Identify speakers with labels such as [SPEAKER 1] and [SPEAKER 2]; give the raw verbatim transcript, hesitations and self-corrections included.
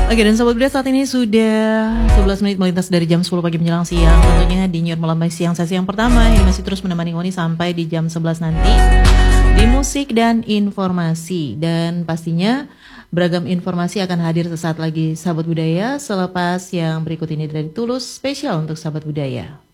[SPEAKER 1] Oke, dan Sobat Budaya saat ini sudah sebelas menit melintas dari jam sepuluh pagi menjelang siang. Tentunya di New York Malam Baik Siang sesi yang pertama yang masih terus menemani Ngoni sampai di jam sebelas nanti di musik dan informasi. Dan pastinya beragam informasi akan hadir sesaat lagi Sahabat Budaya selepas yang berikut ini dari Tulus spesial untuk Sahabat Budaya.